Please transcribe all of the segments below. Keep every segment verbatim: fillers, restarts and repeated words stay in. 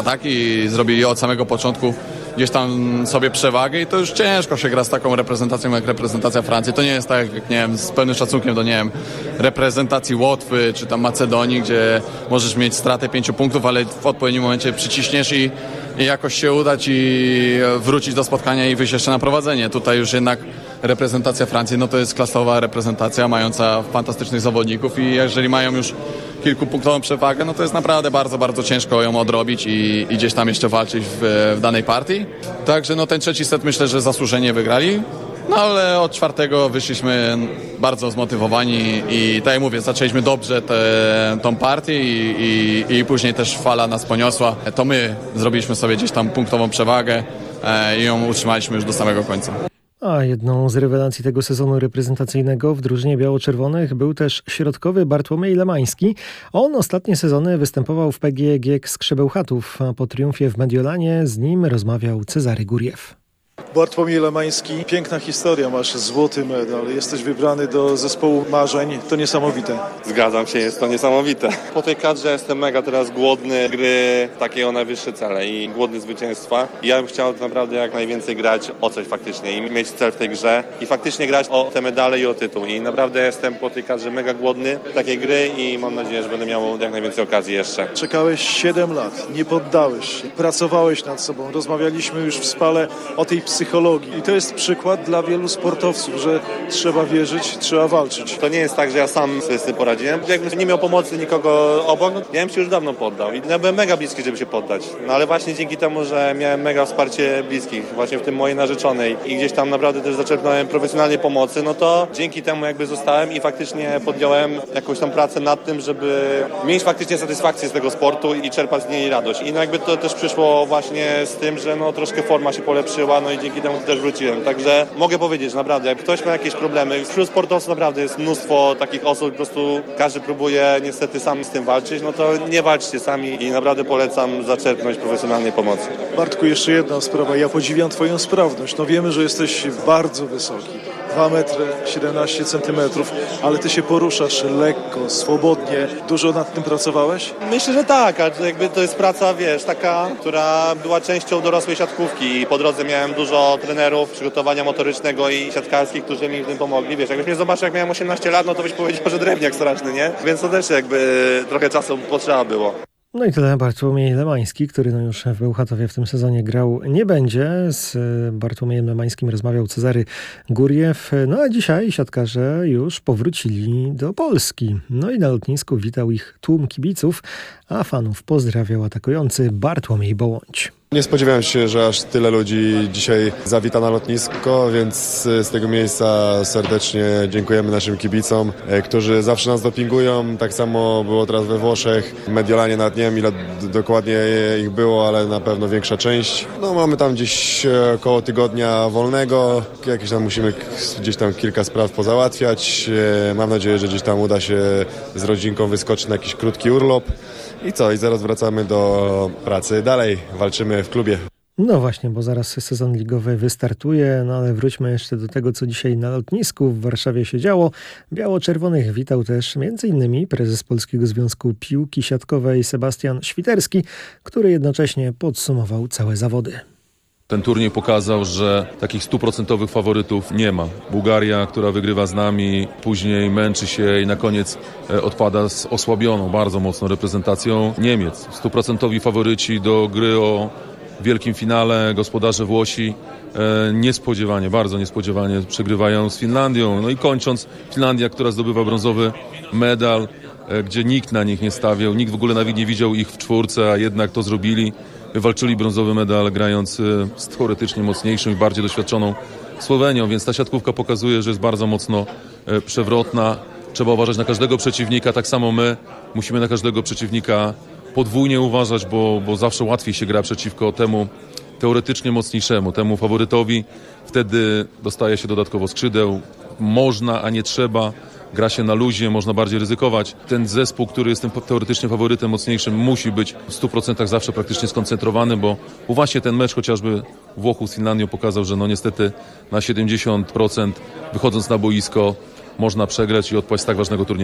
Tak, i zrobili od samego początku gdzieś tam sobie przewagę i to już ciężko się gra z taką reprezentacją jak reprezentacja Francji. To nie jest tak, jak nie wiem, z pełnym szacunkiem do, nie wiem, reprezentacji Łotwy czy tam Macedonii, gdzie możesz mieć stratę pięciu punktów, ale w odpowiednim momencie przyciśniesz i, i jakoś się udać i wrócić do spotkania i wyjść jeszcze na prowadzenie. Tutaj już jednak reprezentacja Francji, no to jest klasowa reprezentacja mająca fantastycznych zawodników i jeżeli mają już kilkupunktową przewagę, no to jest naprawdę bardzo, bardzo ciężko ją odrobić i, i gdzieś tam jeszcze walczyć w, w danej partii. Także no ten trzeci set myślę, że zasłużenie wygrali, no ale od czwartego wyszliśmy bardzo zmotywowani i tak jak mówię, zaczęliśmy dobrze tę tą partię i, i, i później też fala nas poniosła. To my zrobiliśmy sobie gdzieś tam punktową przewagę e, i ją utrzymaliśmy już do samego końca. A jedną z rewelacji tego sezonu reprezentacyjnego w drużynie biało-czerwonych był też środkowy Bartłomiej Lemański. On ostatnie sezony występował w P G E Giek Skrzybełchatów, a po triumfie w Mediolanie z nim rozmawiał Cezary Guriew. Bartłomiej Lemański, piękna historia, masz złoty medal, jesteś wybrany do zespołu marzeń, to niesamowite. Zgadzam się, jest to niesamowite. Po tej kadrze jestem mega teraz głodny gry, takie o najwyższe cele i głodny zwycięstwa. Ja bym chciał naprawdę jak najwięcej grać o coś faktycznie i mieć cel w tej grze i faktycznie grać o te medale i o tytuł. I naprawdę jestem po tej kadrze mega głodny takiej gry i mam nadzieję, że będę miał jak najwięcej okazji jeszcze. Czekałeś siedem lat, nie poddałeś się, pracowałeś nad sobą, rozmawialiśmy już w Spale o tej psychologii. I to jest przykład dla wielu sportowców, że trzeba wierzyć, trzeba walczyć. To nie jest tak, że ja sam sobie z tym poradziłem. Jakbym nie miał pomocy nikogo obok, no, ja bym się już dawno poddał. I ja byłem mega bliski, żeby się poddać. No ale właśnie dzięki temu, że miałem mega wsparcie bliskich, właśnie w tym mojej narzeczonej i gdzieś tam naprawdę też zaczerpnąłem profesjonalnej pomocy, no to dzięki temu jakby zostałem i faktycznie podjąłem jakąś tam pracę nad tym, żeby mieć faktycznie satysfakcję z tego sportu i czerpać z niej radość. I no jakby to też przyszło właśnie z tym, że no troszkę forma się polepszyła, no i dzięki temu też wróciłem. Także mogę powiedzieć, naprawdę, jak ktoś ma jakieś problemy, wśród sportowców naprawdę jest mnóstwo takich osób, po prostu każdy próbuje niestety sam z tym walczyć, no to nie walczcie sami i naprawdę polecam zaczerpnąć profesjonalnej pomocy. Bartku, jeszcze jedna sprawa. Ja podziwiam twoją sprawność. No wiemy, że jesteś bardzo wysoki. dwa metry siedemnaście centymetrów, ale ty się poruszasz lekko, swobodnie. Dużo nad tym pracowałeś? Myślę, że tak, ale jakby to jest praca, wiesz, taka, która była częścią dorosłej siatkówki i po drodze miałem dużo trenerów przygotowania motorycznego i siatkarskich, którzy mi w tym pomogli. Wiesz, jakbyś mnie zobaczył, jak miałem osiemnaście lat, no to byś powiedział, że drewniak straszny, nie? Więc to też jakby trochę czasu potrzeba było. No i tyle Bartłomiej Lemański, który no już w Bełchatowie w tym sezonie grał nie będzie. Z Bartłomiejem Lemańskim rozmawiał Cezary Guriew. No a dzisiaj siatkarze już powrócili do Polski. No i na lotnisku witał ich tłum kibiców, a fanów pozdrawiał atakujący Bartłomiej Bołądź. Nie spodziewałem się, że aż tyle ludzi dzisiaj zawita na lotnisko, więc z tego miejsca serdecznie dziękujemy naszym kibicom, którzy zawsze nas dopingują. Tak samo było teraz we Włoszech, w Mediolanie, nawet nie wiem ile dokładnie ich było, ale na pewno większa część. No mamy tam gdzieś około tygodnia wolnego, jakieś tam musimy gdzieś tam kilka spraw pozałatwiać. Mam nadzieję, że gdzieś tam uda się z rodzinką wyskoczyć na jakiś krótki urlop. I co? I zaraz wracamy do pracy. Dalej walczymy w klubie. No właśnie, bo zaraz sezon ligowy wystartuje, no ale wróćmy jeszcze do tego, co dzisiaj na lotnisku w Warszawie się działo. Biało-czerwonych witał też między innymi prezes Polskiego Związku Piłki Siatkowej Sebastian Świderski, który jednocześnie podsumował całe zawody. Ten turniej pokazał, że takich stuprocentowych faworytów nie ma. Bułgaria, która wygrywa z nami, później męczy się i na koniec odpada z osłabioną, bardzo mocną reprezentacją Niemiec. Stuprocentowi faworyci do gry o wielkim finale, gospodarze Włosi, niespodziewanie, bardzo niespodziewanie przegrywają z Finlandią. No i kończąc, Finlandia, która zdobywa brązowy medal, gdzie nikt na nich nie stawiał, nikt w ogóle nawet nie widział ich w czwórce, a jednak to zrobili. Wywalczyli brązowy medal, grając z teoretycznie mocniejszą i bardziej doświadczoną Słowenią, więc ta siatkówka pokazuje, że jest bardzo mocno przewrotna. Trzeba uważać na każdego przeciwnika, tak samo my musimy na każdego przeciwnika podwójnie uważać, bo, bo zawsze łatwiej się gra przeciwko temu teoretycznie mocniejszemu, temu faworytowi. Wtedy dostaje się dodatkowo skrzydeł. Można, a nie trzeba. Gra się na luzie, można bardziej ryzykować. Ten zespół, który jest tym teoretycznie faworytem mocniejszym, musi być w stu procentach zawsze praktycznie skoncentrowany, bo właśnie ten mecz chociażby Włochów z Finlandią pokazał, że no niestety na siedemdziesiąt procent wychodząc na boisko można przegrać i odpaść z tak ważnego turnieju.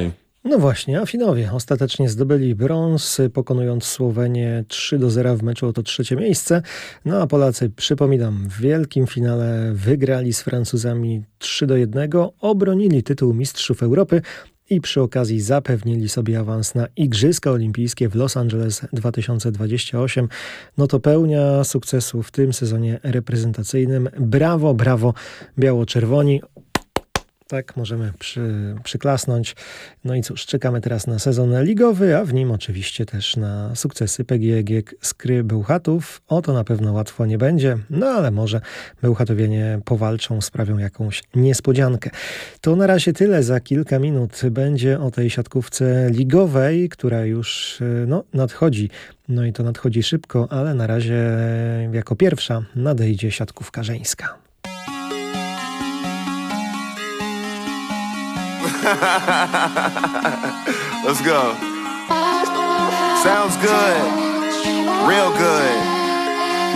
No właśnie, a Finowie ostatecznie zdobyli brąz, pokonując Słowenię trzy do zera w meczu o to trzecie miejsce. No a Polacy, przypominam, w wielkim finale wygrali z Francuzami trzy do jednego, obronili tytuł mistrzów Europy i przy okazji zapewnili sobie awans na Igrzyska Olimpijskie w Los Angeles dwa tysiące dwudziestym ósmym. No to pełnia sukcesu w tym sezonie reprezentacyjnym. Brawo, brawo, biało-czerwoni. Tak, możemy przy, przyklasnąć. No i cóż, czekamy teraz na sezon ligowy, a w nim oczywiście też na sukcesy P G E G Skry Bełchatów. O to na pewno łatwo nie będzie, no ale może Bełchatowianie powalczą, sprawią jakąś niespodziankę. To na razie tyle. Za kilka minut będzie o tej siatkówce ligowej, która już no, nadchodzi. No i to nadchodzi szybko, ale na razie jako pierwsza nadejdzie siatkówka żeńska. Let's go. Sounds good. Real good.